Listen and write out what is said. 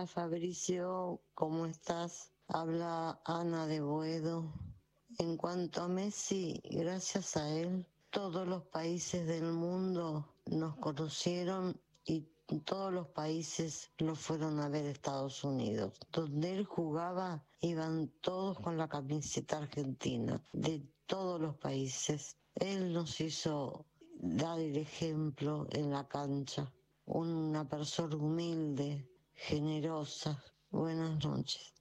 Hola Fabricio, ¿cómo estás? Habla Ana de Boedo. En cuanto a Messi, gracias a él, todos los países del mundo nos conocieron y todos los países lo fueron a ver a Estados Unidos. Donde él jugaba, iban todos con la camiseta argentina, de todos los países. Él nos hizo dar el ejemplo en la cancha. Una persona humilde, generosa. Buenas noches.